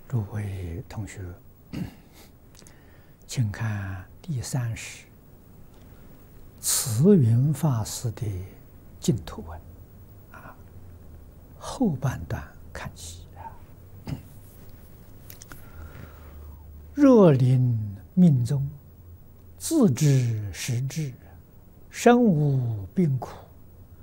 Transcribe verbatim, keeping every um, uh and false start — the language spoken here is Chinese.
诸位同学，请看第三十慈云法师的净土文啊，后半段看起啊。若临命终，自知时至，身无病苦，